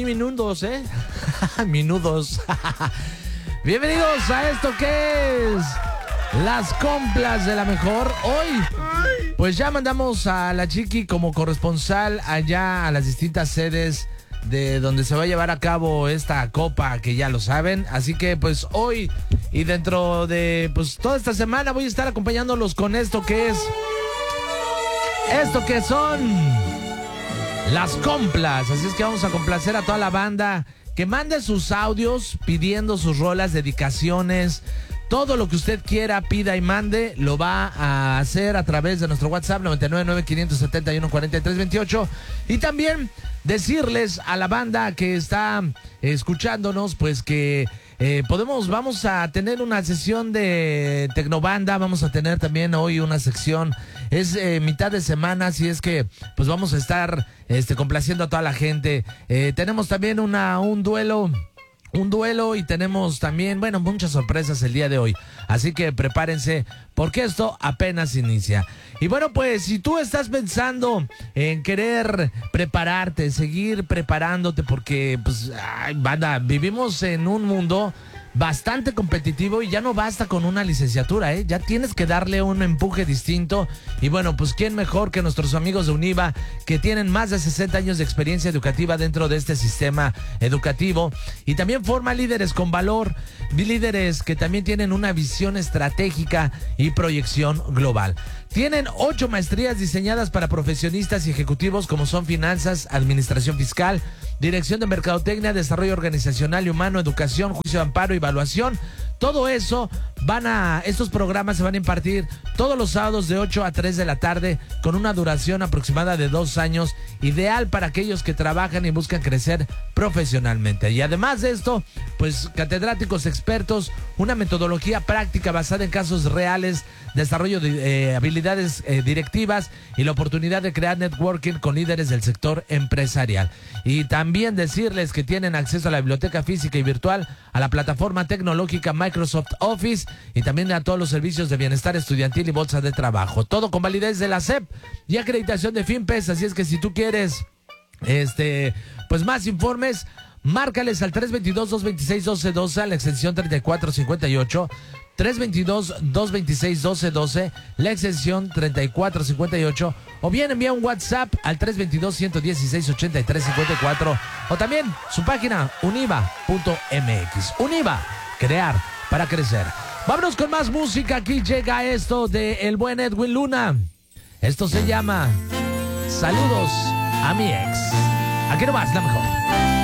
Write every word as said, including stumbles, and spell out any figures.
minudos, ¿eh? Minudos. Bienvenidos a esto que es Las Complas de la Mejor. Hoy, pues ya mandamos a la Chiqui como corresponsal allá a las distintas sedes de donde se va a llevar a cabo esta copa, que ya lo saben. Así que pues hoy y dentro de pues toda esta semana voy a estar acompañándolos con esto que es Esto que son Las Complas. Así es que vamos a complacer a toda la banda que mande sus audios pidiendo sus rolas, dedicaciones, todo lo que usted quiera, pida y mande, lo va a hacer a través de nuestro WhatsApp noventa y nueve, nueve, quinientos setenta y uno, cuarenta y tres veintiocho. Y también decirles a la banda que está escuchándonos, pues que eh, podemos, vamos a tener una sesión de Tecnobanda, vamos a tener también hoy una sección, es eh, mitad de semana, así es que pues vamos a estar este, complaciendo a toda la gente. Eh, tenemos también una, un duelo... Un duelo y tenemos también, bueno, muchas sorpresas el día de hoy. Así que prepárense porque esto apenas inicia. Y bueno, pues si tú estás pensando en querer prepararte, seguir preparándote porque, pues, ay, banda, vivimos en un mundo bastante competitivo y ya no basta con una licenciatura, ¿eh? Ya tienes que darle un empuje distinto. Y bueno, pues quién mejor que nuestros amigos de Univa, que tienen más de sesenta años de experiencia educativa dentro de este sistema educativo y también forma líderes con valor, líderes que también tienen una visión estratégica y proyección global. Tienen ocho maestrías diseñadas para profesionistas y ejecutivos como son finanzas, administración fiscal, dirección de mercadotecnia, desarrollo organizacional y humano, educación, juicio de amparo y evaluación. Todo eso van a, estos programas se van a impartir todos los sábados de ocho a tres de la tarde con una duración aproximada de dos años, ideal para aquellos que trabajan y buscan crecer profesionalmente. Y además de esto, pues catedráticos expertos, una metodología práctica basada en casos reales, desarrollo de eh, habilidades eh, directivas y la oportunidad de crear networking con líderes del sector empresarial. Y también decirles que tienen acceso a la biblioteca física y virtual, a la plataforma tecnológica Microsoft Office y también a todos los servicios de bienestar estudiantil y bolsa de trabajo. Todo con validez de la S E P y acreditación de FinPes. Así es que si tú quieres este, pues más informes, márcales al tres veintidós, dos veintiséis, doce doce a la extensión treinta y cuatro cincuenta y ocho. tres veintidós, dos veintiséis, doce doce, la extensión treinta y cuatro cincuenta y ocho, o bien envía un WhatsApp al tres veintidós, ciento dieciséis, ochenta y tres cincuenta y cuatro, o también su página univa punto m x. Univa, crear para crecer. Vámonos con más música. Aquí llega esto de el buen Edwin Luna. Esto se llama Saludos a mi ex. Aquí nomás, la mejor.